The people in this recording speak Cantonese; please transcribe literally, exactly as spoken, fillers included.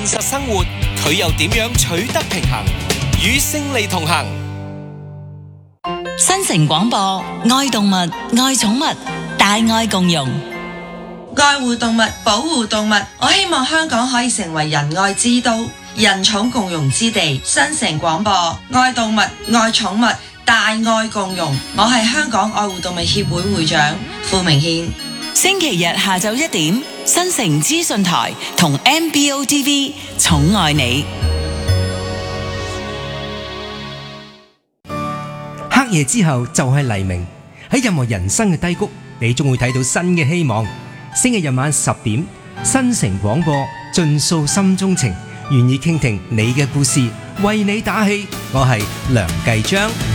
實生活，佢又點樣取得平衡？與勝利同行。 新城廣播，愛動物，愛寵物，大愛共融。 愛護動物，保護動物。我希望香港可以成為仁愛之都、人寵共融之地。新城廣播，愛動物，愛寵物，大愛共融。我係香港愛護動物協會會長傅明憲。 星期日下晝一點，新城資訊台同 M B O T V 寵愛你。 黑夜之後就係黎明，喺任何人生嘅低谷，你終會睇到新嘅希望。星期日晚十點，新城廣播盡訴心中情，願意傾聽你嘅故事，為你打氣。我係梁繼章。